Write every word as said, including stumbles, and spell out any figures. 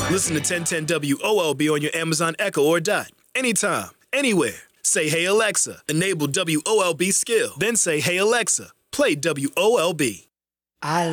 Listen to ten ten W O L B on your Amazon Echo or Dot. Anytime, anywhere. Say, hey, Alexa, enable W O L B skill. Then say, hey, Alexa, play W O L B. I